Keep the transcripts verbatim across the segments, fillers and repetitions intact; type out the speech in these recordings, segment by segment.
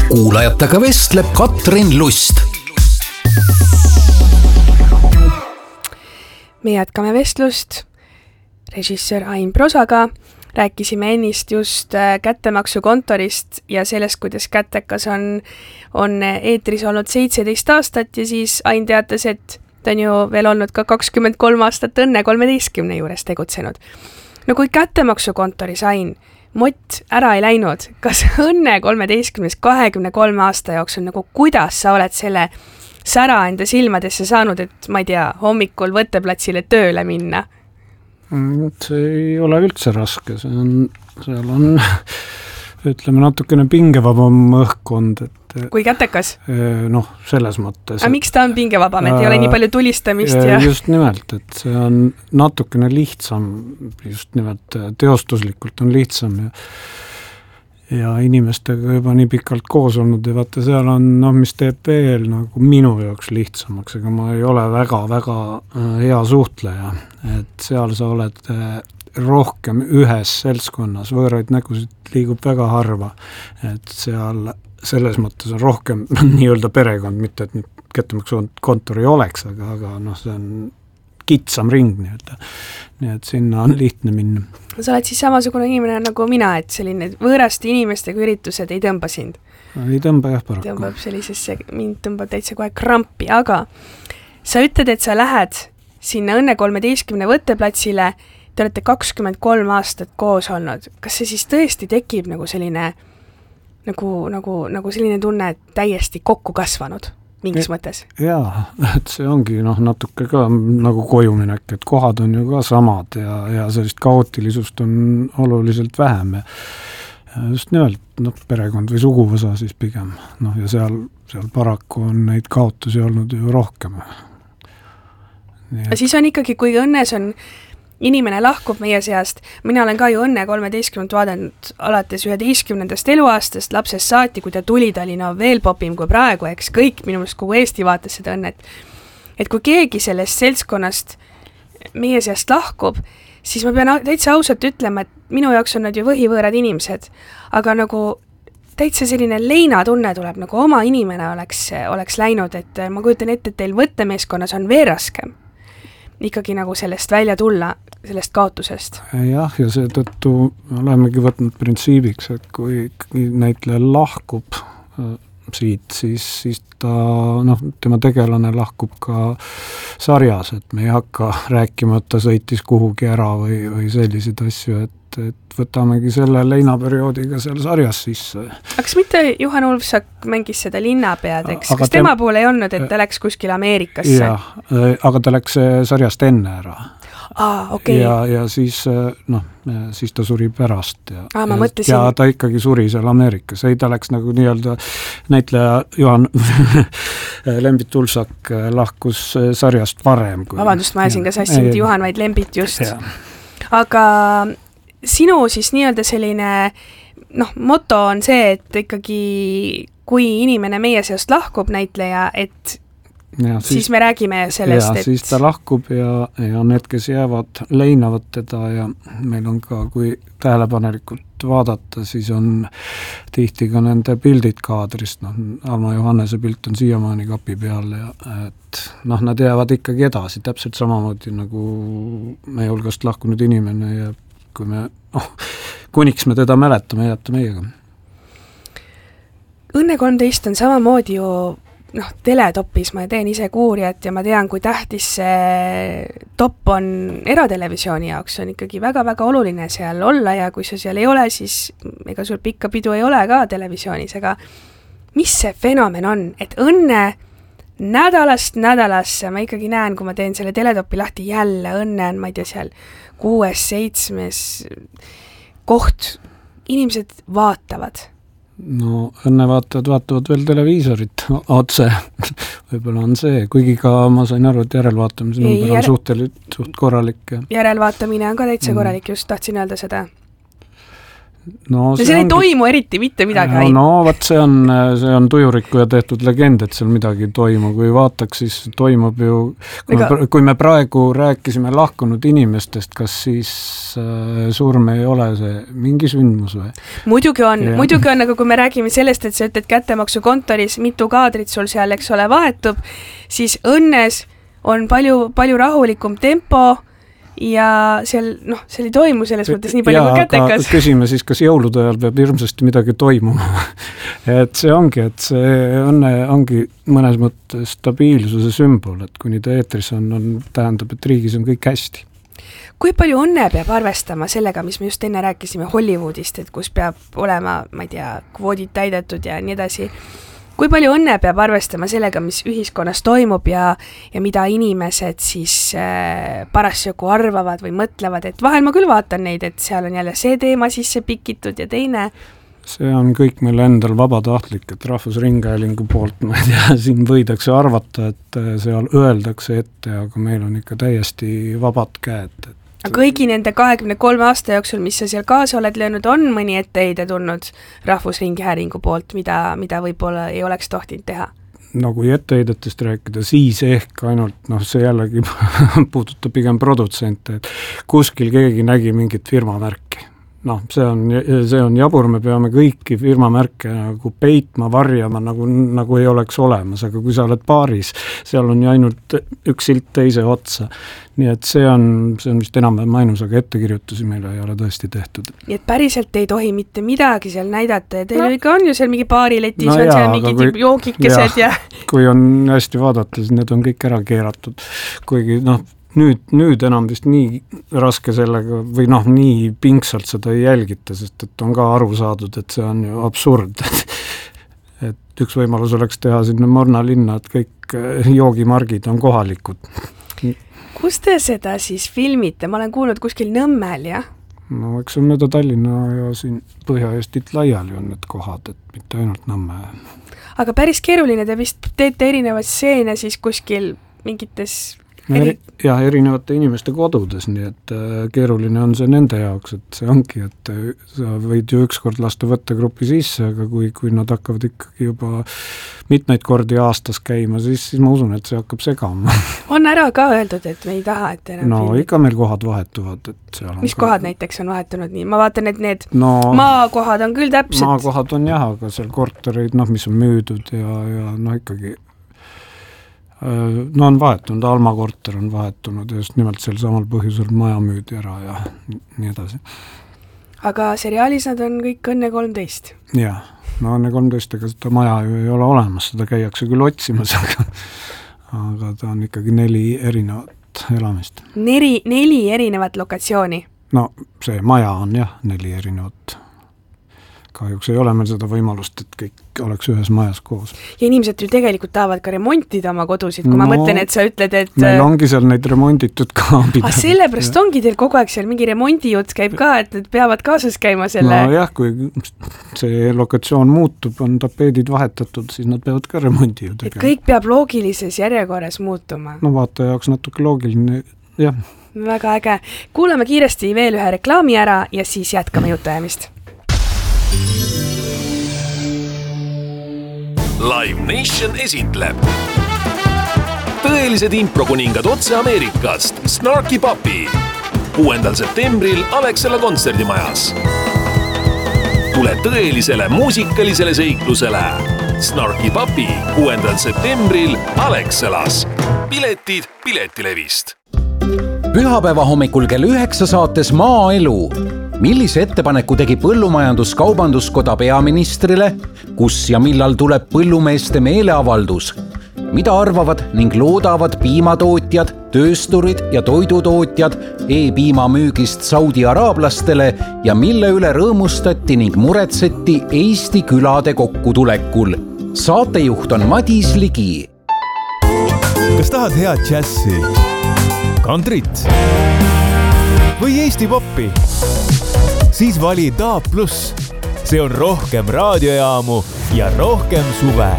kuulajatega vestleb Katrin Lust. Me jätkame vestlust režissöör Ain Prosaga. Rääkisime ennist just kättemaksukontorist ja sellest, kuidas kätekas on, on eetris olnud seitseteist aastat ja siis Ain teatas, et ta on ju veel olnud ka kakskümmend kolm aastat Õnne kolmeteistkümne juures tegutsenud. No kui kättemaksukontoris Ain Mott ära ei läinud, kas Õnne kolmeteistkümnes kahekümne kolme aasta jooksul, nagu kuidas sa oled selle sära enda silmadesse saanud, et ma ei tea, hommikul võtteplatsile tööle minna? See ei ole üldse raske, see on, seal on, ütleme, natukene pingevabam õhkkond, et kui kätekas? Noh, selles mõttes. Aga miks ta on pingevabam, et ei ole nii palju tulistamist? Ja... Just nimelt, et see on natukene lihtsam, just nimelt teostuslikult on lihtsam ja ja inimestega juba nii pikalt koos olnud ja vaata, seal on, noh, mis teeb veel nagu minu jaoks lihtsamaks, aga ma ei ole väga-väga hea suhtleja, et seal sa oled rohkem ühes seltskonnas, võõraid nägusid liigub väga harva, et seal selles mõttes on rohkem nii-öelda perekond, mitte et nüüd kättemaksukontor ei oleks, aga, aga noh, see on kitsam ring nii-öelda. Nii et sinna on lihtne minna. Sa oled siis samasugune inimene nagu mina, et selline võõraste inimestega üritused ei tõmba sind? Ei tõmba jah paraku. Tõmbab sellisesse, mind tõmbab täitsa kohe krampi, aga sa ütled, et sa lähed sinna Õnne kolmeteistkümne võtteplatsile, te olete kakskümmend kolm aastat koos olnud. Kas see siis tõesti tekib nagu selline, nagu, nagu, nagu selline tunne, et täiesti kokku kasvanud? Mingis mõttes? Jaa, et see ongi noh, natuke ka nagu kojuminek, et kohad on ju ka samad ja, ja sellist kaootilisust on oluliselt vähem ja just nimelt noh, perekond või suguvõsa siis pigem noh, ja seal, seal paraku on neid kaotusi olnud ju rohkem. Et... Siis on ikkagi, kui Õnnes on inimene lahkub meie seast, mina olen ka ju Õnne kolmeteistkümnend vaadanud alates üheteistkümnendast eluaastast lapsest saati, kui ta tuli, ta oli no veel popim kui praegu, eks kõik minu meelest kogu Eesti vaatas seda Õnnet. Et kui keegi sellest seltskonnast meie seast lahkub, siis ma pean täitsa ausalt ütlema, et minu jaoks on nad ju võhivõõrad inimesed, aga nagu täitsa selline leinatunne tuleb, nagu oma inimene oleks, oleks läinud, et ma kujutan ette, et teil võttemeeskonnas on veel raskem ikkagi nagu sellest välja tulla, sellest kaotusest. Jah, ja seetõttu olemegi võtnud printsiibiks, et kui näitleja lahkub siit, siis, siis ta, noh, tema tegelane lahkub ka sarjas, et me ei hakka rääkima, et ta sõitis kuhugi ära või, või selliseid asju, et, et võtamegi selle leinaperioodiga seal sarjas sisse. Aga kas mitte Juhan Ulfsak mängis seda linnapead, eks? Kas tema tem... pool ei olnud, et ta läks kuskil Ameerikasse? Jah, aga ta läks sarjast enne ära. Ah, okay. ja, ja siis, noh, siis ta suri pärast ja, ah, ma ja, mõtlesin... ja ta ikkagi suri seal Ameerikas, ei ta läks nagu nii-öelda näitleja Juhan Lembit Ulfsak lahkus sarjast varem kui... Vabandust, ma ajasin ka sassin Juhan, vaid Lembit just ja. Aga sinu siis nii-öelda selline noh, moto on see, et ikkagi kui inimene meie seast lahkub näitleja, et Ja, siis, siis me räägime sellest, ja, et... siis ta lahkub ja, ja need, kes jäävad, leinavad teda ja meil on ka, kui tähelepanelikult vaadata, siis on tihti ka nende pildid kaadrist, noh, Alma Johannese pilt on siiamaani kapi peal ja et noh, nad jäävad ikkagi edasi, täpselt samamoodi nagu meie hulgast lahkunud inimene ja kui me, oh, kuniks me teda mäletame, jääb ta meiega. Õnne kolmteist on samamoodi ju noh, teletopis, ma teen ise kuurijat ja ma tean, kui tähtis see top on eratelevisiooni jaoks, see on ikkagi väga-väga oluline seal olla ja kui sa seal ei ole, siis ega sul pikka pidu ei ole ka televisioonis, aga mis see fenomen on, et Õnne nädalast nädalasse ma ikkagi näen, kui ma teen selle teletopi lahti jälle, Õnne on, ma ei tea, seal kuues, seitsmes koht, inimesed vaatavad. No Õnne vaatavad, vaatavad veel televiisorit otse, võib-olla on see, kuigi ka ma sain aru, et järelvaatamise number on suhteliselt suht korralik. Ja... Järelvaatamine on ka täitsa korralik, just tahtsin öelda seda. no see, see ei ongi... toimu eriti mitte midagi. No, no vaat see on, see on tujurikku ja tehtud legend, et seal midagi ei toimu. Kui vaataks, siis toimub ju, kui, Ega... me, kui me praegu rääkisime lahkunud inimestest, kas siis äh, surm ei ole see mingi sündmus või? Muidugi on, ja. muidugi on, aga kui me räägime sellest, et sa ütled kättemaksukontoris, mitu kaadrit sul seal, eks ole, vahetub, siis õnnes on palju, palju rahulikum tempo, ja seal, noh, seal ei toimu selles mõttes nii palju kui kätekas. Küsime siis, kas jõulude ajal peab hirmsasti midagi toimuma. et see ongi, et see õnne ongi mõnes mõttes stabiilsuse sümbol, et kuni ta eetris on, on, tähendab, et riigis on kõik hästi. Kui palju õnne peab arvestama sellega, mis me just enne rääkisime Hollywoodist, et kus peab olema, ma ei tea, kvoodid täidetud ja nii edasi. Kui palju õnne peab arvestama sellega, mis ühiskonnas toimub ja, ja mida inimesed siis äh, parasjagu arvavad või mõtlevad, et vahel ma küll vaatan neid, et seal on jälle see teema sisse pikitud ja teine. See on kõik meil endal vabatahtlik, et Rahvusringhäälingu poolt, ma ei tea, siin võidakse arvata, et seal öeldakse ette, aga meil on ikka täiesti vabad käed, et kõigi nende kahekümne kolme aasta jooksul, mis sa seal kaasa oled löönud, on mõni etteheide tulnud Rahvusringhäälingu poolt, mida, mida võib-olla ei oleks tohtinud teha? No kui etteheidetest rääkida, siis ehk ainult, noh see jällegi puudutab pigem produtsente, et kuskil keegi nägi mingit firmamärki. Noh, see on, see on jabur, me peame kõiki firmamärke nagu peitma, varjama, nagu, nagu ei oleks olemas, aga kui sa oled baaris, seal on ju ainult üks silt teise otsa. Nii et see on, see on vist enam-vähem ainus, aga ettekirjutusi meile ei ole tõesti tehtud. Nii et päriselt ei tohi mitte midagi seal näidata ja teil no. ikka on ju seal mingi baariletis, no on jaa, seal mingid kui, joogikesed ja, ja... Kui on hästi vaadata, siis need on kõik ära keeratud, kuigi noh, Nüüd, nüüd enam vist nii raske sellega või noh, nii pingsalt seda ei jälgita, sest et on ka aru saadud, et see on ju absurd. et üks võimalus oleks teha sinna Morna linna, et kõik joogimargid on kohalikud. Kus te seda siis filmite? Ma olen kuulnud kuskil Nõmmel, jah? No eks on mööda Tallinna ja siin Põhja-Eestit laiali on need kohad, et mitte ainult Nõmme. Aga päris keeruline, te vist teete erinevaid stseene siis kuskil mingites... Eri... Ja erinevate inimeste kodudes, nii et äh, keeruline on see nende jaoks, et see ongi, et äh, sa võid ju ükskord lasta võttegrupi sisse, aga kui, kui nad hakkavad ikkagi juba mitmeid kordi aastas käima, siis, siis ma usun, et see hakkab segama. On ära ka öeldud, et me ei taha, et enam no filmid. Ikka meil kohad vahetuvad. Et seal on mis ka... kohad näiteks on vahetunud nii? Ma vaatan, et need no, maakohad on küll täpselt. Maakohad on jah, aga seal kortereid, noh, mis on müüdud ja, ja noh ikkagi no on vahetunud, Alma korter on vahetunud ja just nimelt sel samal põhjusel maja müüdi ära ja nii edasi. Aga seriaalis nad on kõik Õnne kolmteist? Jah, no Õnne kolmteist, ega seda maja ju ei ole olemas, seda käiakse küll otsimas, aga, aga ta on ikkagi neli erinevat elamist. Neli, neli erinevat lokatsiooni? No see maja on jah, neli erinevat. Kahjuks ei ole meil seda võimalust, et kõik oleks ühes majas koos. Ja inimesed ju tegelikult tahavad ka remontida oma kodusid, kui no, ma mõtlen, et sa ütled, et... Meil ongi seal neid remonditud ka pidanud. Ah, sellepärast ongi teil kogu aeg seal mingi remondijutt käib ka, et need peavad kaasas käima selle... No jah, kui see lokatsioon muutub, on tapeedid vahetatud, siis nad peavad ka remondi ju tegema. Et kõik peab loogilises järjekorras muutuma. No vaata jaoks natuke loogiline, jah. Väga äge. Kuulame kiiresti veel ühe reklaami ära ja siis jätkame jutuajamist. Live Nation esitleb tõelised improkuningad otse Ameerikast Snarky Puppy kuuendal septembril Alexela kontserdimajas. Tule tõelisele muusikalisele seiklusele Snarky Puppy kuuendal septembril Alexelas. Piletid Piletilevist. Pühapäeva hommikul kell üheksa saates Maaelu. Millise ettepaneku tegi Põllumajandus-Kaubanduskoda peaministrile, kus ja millal tuleb põllumeeste meeleavaldus? Mida arvavad ning loodavad piimatootjad, töösturid ja toidutootjad e-piima müügist Saudi araablastele ja mille üle rõõmustati ning muretseti Eesti külade kokkutulekul? Saatejuht on Madis Ligi. Kas tahad head džässi, kantrit või Eesti poppi? Siis vali Daab Plus. See on rohkem raadiojaamu ja rohkem suve.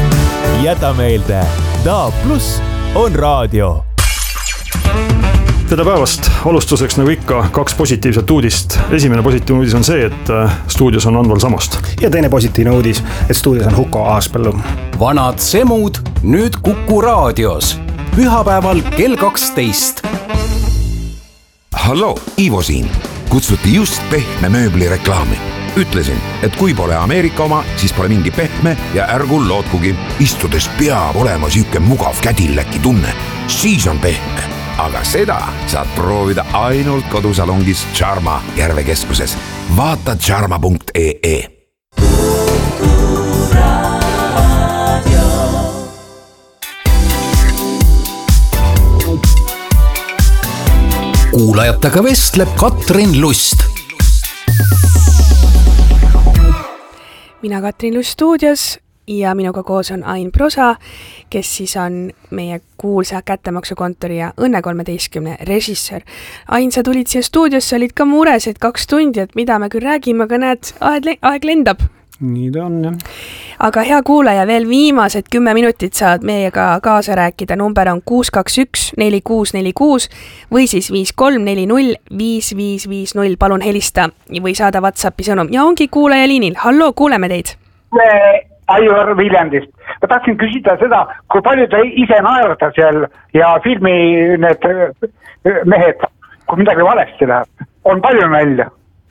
Jäta meelde, Daab Plus on raadio. tere päevast, alustuseks nagu ikka kaks positiivset uudist. Esimene positiivne uudis on see, et stuudios on Anval Samost. Ja teine positiivne uudis, et stuudios on Huko Aaspõllu. Vanad semud nüüd Kuku raadios. Pühapäeval kell kaksteist. Hallo, Ivo siin. Kutsuti just pehme mööbli reklaami. Ütlesin, et kui pole Ameerika oma, siis pole mingi pehme ja ärgu lootkugi. Istudes peab olema süüke mugav kädilläki tunne. Siis on pehme. Aga seda saad proovida ainult kodusalongis Charma Järvekeskuses. Vaata charma punkt ee. Kuulajatega vestleb Katrin Lust. Mina Katrin Lust stuudios ja minuga koos on Ain Prosa, kes siis on meie kuulsa kättemaksukontori ja Õnne kolmeteistkümne režissöör. Ain, sa tulid siia stuudiosse, olid ka mures, et kaks tundi, et mida me küll räägime, aga näed, aeg lendab. Nii ta on, jah. Aga hea kuulaja, veel viimased kümme minutit saad meiega kaasa rääkida. Number on kuus kaks üks neli kuus neli kuus või siis viis kolm neli null viis viis viis null. Palun helista või saada WhatsAppi sõnum. Ja ongi kuulaja liinil. Hallo, kuuleme teid. Aivar Viljandist. Ma tahtsin küsida seda, kui palju te ise naerata seal ja filmi need mehed, kui midagi valesti läheb, on palju nalja?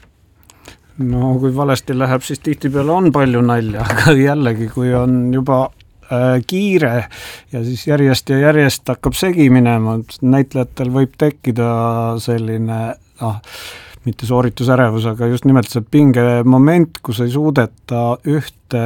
No kui valesti läheb, siis tihtipeale on palju nalja, aga jällegi, kui on juba äh, kiire ja siis järjest ja järjest hakkab segi minema, näitlejatel võib tekkida selline, ah, mitte sooritusärevus, aga just nimelt see pinge moment, kus ei suudeta ühte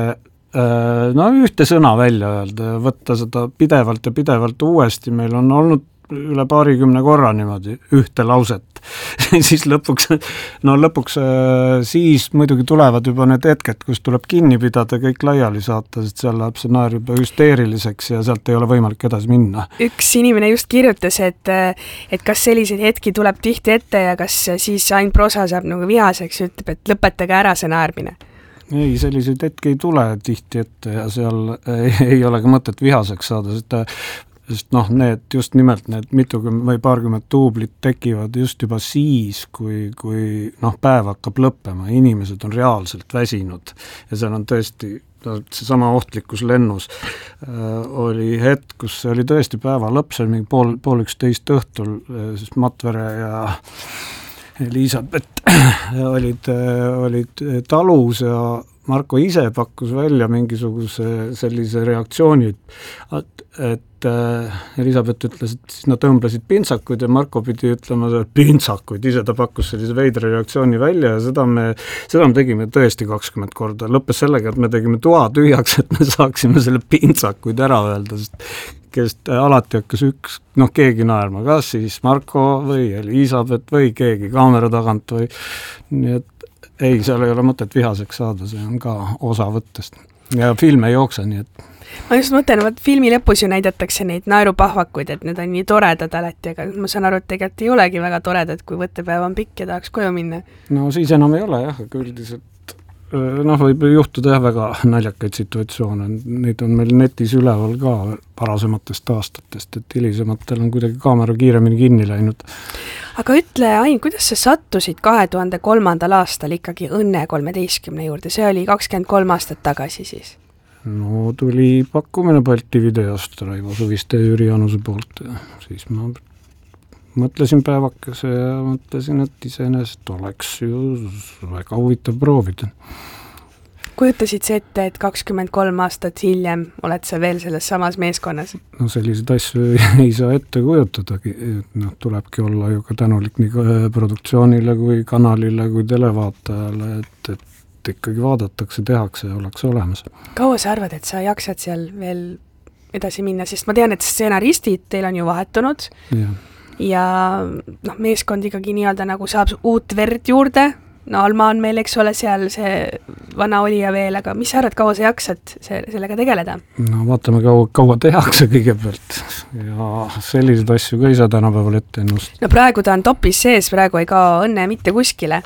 no ühte sõna välja öelda ja võtta seda pidevalt ja pidevalt uuesti. Meil on olnud üle paarikümne korra niimoodi ühte lauset. siis lõpuks, no lõpuks siis muidugi tulevad juba need hetked, kus tuleb kinni pidada, kõik laiali saata, sest seal läheb see naer juba hüsteeriliseks ja sealt ei ole võimalik edasi minna. Üks inimene just kirjutas, et, et kas selliseid hetki tuleb tihti ette ja kas siis Ain Prosa saab nagu vihaseks, ütleb, et lõpetage ära see naermine. Ei, selliseid hetki ei tule tihti ette ja seal ei, ei ole ka mõtet vihaseks saada, sest, sest noh, need just nimelt need mitukümmend või paarkümmend tuublit tekivad just juba siis, kui, kui noh, päev hakkab lõppema, inimesed on reaalselt väsinud ja seal on tõesti see sama ohtlikkus lennus äh, oli hetk, kus see oli tõesti päeva lõpp, see oli mingi pool, pool üksteist õhtul, siis Matvere ja Elisabeth olid, olid talus ja Marko ise pakkus välja mingisuguse sellise reaktsiooni, et, et Elisabeth ütles, et siis nad tõmblesid pintsakuid ja Marko pidi ütlema pintsakuid, ise ta pakkus sellise veidra reaktsiooni välja ja seda me, seda me tegime tõesti kakskümmend korda. Lõppes sellega, et me tegime toa tühjaks, et me saaksime selle pintsakuid ära öelda, sest kest alati hakkas üks, noh keegi naerma, kas siis Marko või Elisabeth või keegi kaamera tagant või nii et ei, seal ei ole mõtet vihaseks saada, see on ka osa võttest ja film ei jookse, nii et ma just mõtlen, et filmi lõpus ju näidatakse neid naerupahvakuid, et need on nii toredad alati, aga ma saan aru, et tegelikult ei olegi väga toredad, kui võttepäev on pikk ja tahaks koju minna. No siis enam ei ole jah, aga üldiselt noh, võib juhtuda jah väga naljakaid situatsioone, neid on meil netis üleval ka varasematest aastatest, et hilisematel on kuidagi kaamera kiiremini kinni läinud. Aga ütle, Ain, kuidas sa sattusid kahe tuhande kolmandal aastal ikkagi Õnne kolmeteistkümne juurde, see oli kakskümmend kolm aastat tagasi siis? No tuli pakkumine Balti videost Raivo Suviste ja Jüri Januse poolt ja siis ma mõtlesin päevakese ja mõtlesin, et iseenesest oleks ju väga huvitav proovida. Kujutasid see ette, et kakskümmend kolm aastat hiljem oled sa veel selles samas meeskonnas? No selliseid asju ei saa ette kujutadagi, et noh, tulebki olla ju ka tänulik nii produktsioonile kui kanalile kui televaatajale, et, et ikkagi vaadatakse, tehakse ja ollakse olemas. Kaua sa arvad, et sa jaksad seal veel edasi minna, sest ma tean, et stsenaristid teil on ju vahetunud ja, ja noh, meeskond ikkagi nii-öelda nagu saab uut verd juurde, no Alma on meil, eks ole, seal see vana olija veel, aga mis sa arvad, kaua sa jaksad see, sellega tegeleda? No vaatame, kaua, kaua tehakse kõigepealt ja selliseid asju ka ei saa tänapäeval ette ennust. No praegu ta on topis sees, praegu ei kao Õnne mitte kuskile.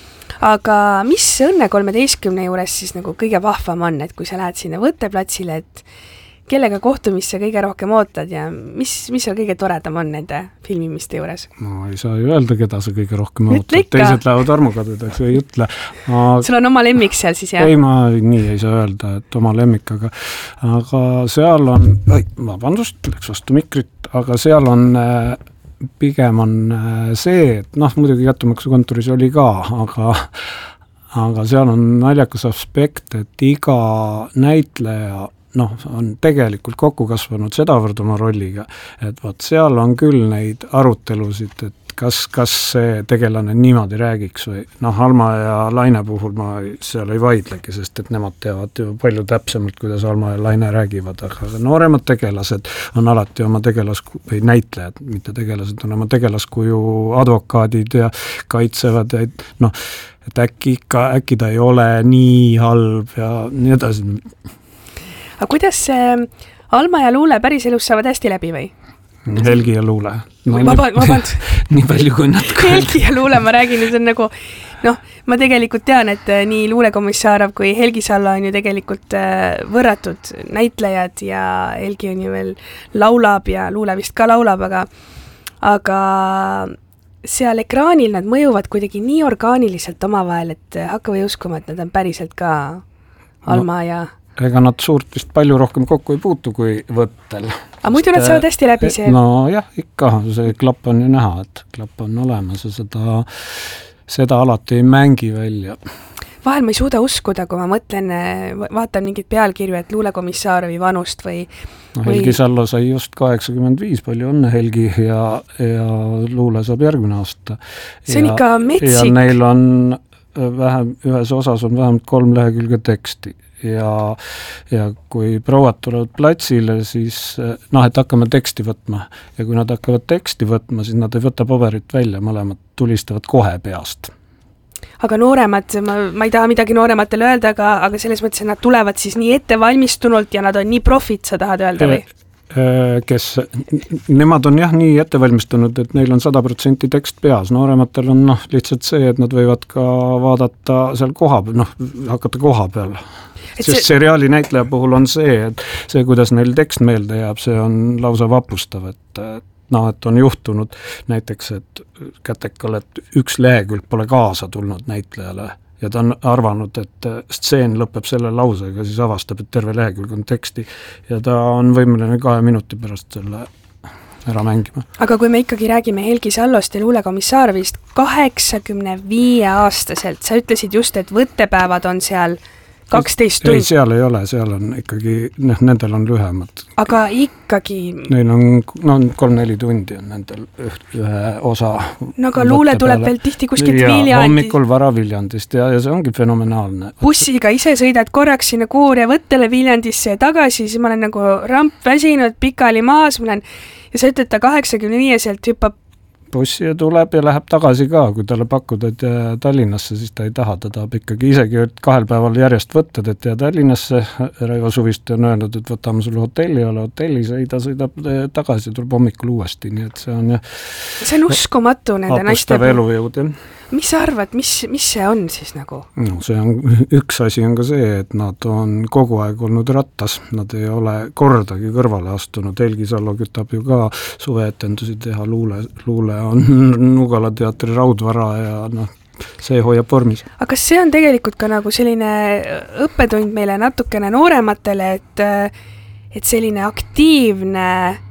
Aga mis Õnne kolmeteistkümne juures siis nagu kõige vahvam on, et kui sa lähed sinna võtteplatsile, et kellega kohtumisse kõige rohkem ootad ja mis, mis seal kõige toredam on nende filmimiste juures? No ei saa ju öelda, keda sa kõige rohkem ootad. Teised lähevad armukadudeks, ei ütle. Aga... Sul on oma lemmik seal siis, jah? Ei, ma nii ei saa öelda, et oma lemmik, aga, aga seal on, oi, vabandust, läks vastu mikrit, aga seal on, pigem on see, et noh, muidugi Kättemaksu kontoris oli ka, aga, aga seal on naljakas aspekt, et iga näitleja noh, on tegelikult kokku kasvanud sedavõrd oma rolliga, et vaat seal on küll neid arutelusid, et kas, kas see tegelane niimoodi räägiks või noh, Alma ja Laine puhul ma seal ei vaidlegi, sest et nemad teavad ju palju täpsemalt, kuidas Alma ja Laine räägivad, aga nooremad tegelased on alati oma tegelas- või näitlejad, mitte tegelased, on oma tegelaskuju advokaadid ja kaitsevad ja noh, et äkki ikka, äkki ta ei ole nii halb ja nii edasi. Aga kuidas Alma ja Luule päris elus saavad hästi läbi või? Helgi ja Luule. No, vaband, vaband. nii palju kui nad ka. Helgi ja Luule, ma räägin, et on nagu, noh, ma tegelikult tean, et nii Luule Komissaarov kui Helgi Sallo on ju tegelikult võrratud näitlejad ja Helgi on ju veel laulab ja Luule vist ka laulab, aga, aga seal ekraanil nad mõjuvad kuidagi nii orgaaniliselt omavahel, et hakka või uskuma, et nad on päriselt ka Alma no. ja ega nad suurt vist palju rohkem kokku ei puutu kui võttel. Aga muidu nad saavad hästi läbi see? No jah, ikka, see klapp on ju näha, et klapp on olemas ja seda, seda alati ei mängi välja. Vahel ma ei suuda uskuda, kui ma mõtlen, vaatan mingit pealkirju, et Luule Komissaarovi vanust või... No, Helgi või... Sallo sai just kaheksakümmend viis, palju õnne Helgi ja, ja Luule saab järgmine aasta. See on ja, ikka metsik. Ja neil on vähem, ühes osas on vähemalt kolm lehekülge teksti. Ja, ja kui prouad tulevad platsile, siis noh, et hakkame teksti võtma ja kui nad hakkavad teksti võtma, siis nad ei võta paberit välja, mõlemad tulistavad kohe peast. Aga nooremad, ma, ma ei taha midagi noorematele öelda, aga, aga selles mõttes, et nad tulevad siis nii ettevalmistunult ja nad on nii profid, sa tahad öelda või? Kes, nemad on jah nii ettevalmistunud, et neil on sada protsenti tekst peas, noorematel on noh, lihtsalt see, et nad võivad ka vaadata seal koha peal, noh, hakata koha peal. Sest see... seriaali näitleja puhul on see, et see, kuidas neil tekst meelde jääb, see on lausa vapustav, et noh, et on juhtunud näiteks, et Kätekal, et üks lehekülg pole kaasa tulnud näitlejale ja ta on arvanud, et stseen lõpeb selle lausega, siis avastab, et terve lehekülg on teksti ja ta on võimeline kahe minuti pärast selle ära mängima. Aga kui me ikkagi räägime Helgi Sallost ja Luule Komissaarovist kaheksakümne viie aastaselt, sa ütlesid just, et võttepäevad on seal kaksteist tund. Ei, seal ei ole, seal on ikkagi, noh, nendel on lühemad. Aga ikkagi... Neil on, no kolm-neli tundi on nendel ühe osa. No aga Luule tuleb peale. Veel tihti kuskilt ja, Viljandist. Hommikul vara Viljandist ja, ja see ongi fenomenaalne. Bussiga ise sõidad korraks sinna Kuurja võttele Viljandisse ja tagasi, siis ma olen nagu ramp väsinud, pikali maas, ma olen, ja sa ütled, ta kaheksakümne viieselt hüppab bussi ja tuleb ja läheb tagasi ka, kui talle pakkuda Tallinnasse, siis ta ei taha, ta tahab ikkagi isegi kahel päeval järjest võtta, et ja Tallinnasse Raivo Suviste on öelnud, et võtame sulle hotelli, ole hotellis, ei ta sõidab tagasi ja tuleb hommikul uuesti, nii et see on jah see on uskumatu nende naiste elujõud, jah. Mis sa arvad, mis, mis see on siis nagu? No see on, üks asi on ka see, et nad on kogu aeg olnud rattas, nad ei ole kordagi kõrvale astunud, Helgi Sallo kütab ju ka suveetendusi teha, Luule, Luule on Nugala teatri raudvara ja noh, see hoiab vormis. Aga kas see on tegelikult ka nagu selline õppetund meile natukene noorematele, et, et selline aktiivne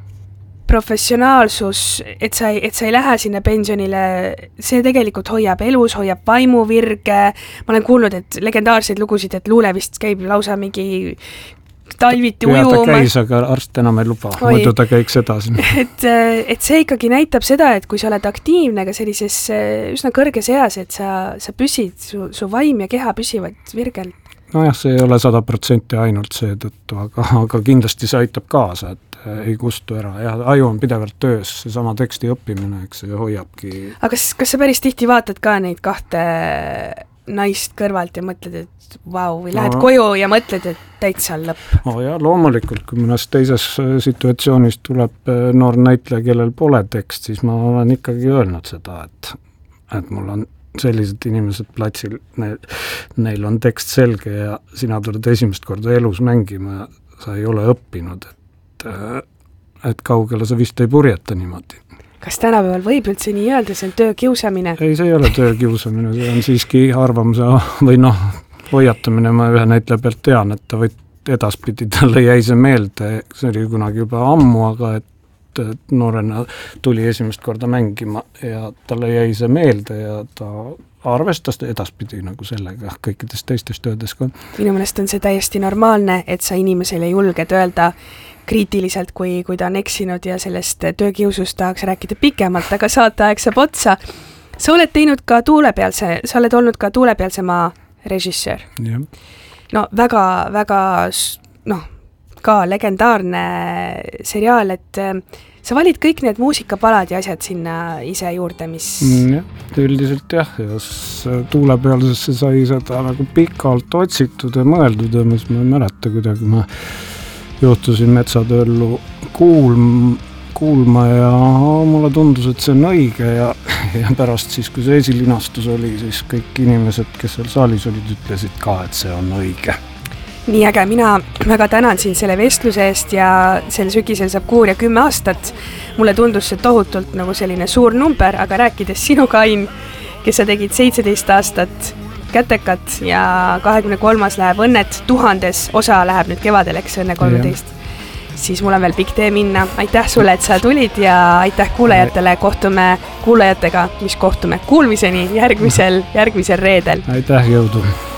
professionaalsus, et sa, et sa ei lähe sinna pensionile, see tegelikult hoiab elus, hoiab vaimu virge, ma olen kuulnud, et legendaarseid lugusid, et Luule vist käib lausa mingi talviti ujuma. Ta käis, aga arst enam ei luba, muidu ta käiks edasi. Et, et see ikkagi näitab seda, et kui sa oled aktiivne ka sellises üsna kõrges eas, et sa, sa püsid, su, su vaim ja keha püsivad virgel. Nojah, see ei ole sada protsenti ainult see tõttu, aga, aga kindlasti see aitab kaasa, et ei kustu ära. Ja aju on pidevalt töös, see sama teksti õppimine, eks see hoiabki. Aga kas, kas sa päris tihti vaatad ka neid kahte naist kõrvalt ja mõtled, et vau, või lähed no. koju ja mõtled, et täitsa on lõpp? Oh ja, loomulikult, kui mõnes teises situatsioonis tuleb noor näitleja, kellel pole tekst, siis ma olen ikkagi öelnud seda, et, et mul on sellised inimesed platsil, neil, neil on tekst selge ja sina tuled esimest korda elus mängima ja sa ei ole õppinud, et, et kaugele sa vist ei purjeta niimoodi. Kas tänapäeval võib üldse nii öelda, see on töökiusamine? Ei, see ei ole töökiusamine, see on siiski arvamuse või noh, hoiatamine, ma ühe näitleja pealt tean, et ta võid edaspidi, talle jäi see meelde, see oli kunagi juba ammu, aga et noorena tuli esimest korda mängima ja talle jäi see meelde ja ta arvestas edaspidi nagu sellega kõikides teistes töödes ka. Minu meelest on see täiesti normaalne, et sa inimesele julged öelda kriitiliselt, kui, kui ta on eksinud ja sellest töökiusust tahaks rääkida pikemalt, aga saateaeg saab otsa. Sa oled teinud ka Tuulepealse, sa oled olnud ka Tuulepealse maa režissöör. Ja. No väga, väga, noh, ka legendaarne seriaal, et sa valid kõik need muusikapalad ja asjad sinna ise juurde, mis... Ja, üldiselt jah, ja Tuulepealsesse sai seda nagu pikalt otsitud ja mõeldud ja mis ma ei mäleta kuidagi, ma juhtusin metsatööllu kuulm, kuulma ja mulle tundus, et see on õige ja, ja pärast siis, kui see esilinastus oli, siis kõik inimesed, kes seal saalis olid, ütlesid ka, et see on õige. Nii äge, mina väga tänan siin selle vestluse eest ja sel sügisel saab kuur ja kümme aastat. Mulle tundus see tohutult nagu selline suur number, aga rääkides sinuga, Ain, kes sa tegid seitseteist aastat kätekat ja kahekümne kolmas läheb õnnet, tuhandes osa läheb nüüd kevadel, eks õnne kolmeteist. Siis mul on veel pikk tee minna. Aitäh sulle, et sa tulid ja aitäh kuulajatele. Kohtume kuulajatega, mis kohtume kuulmiseni järgmisel, järgmisel reedel. Aitäh, jõudu!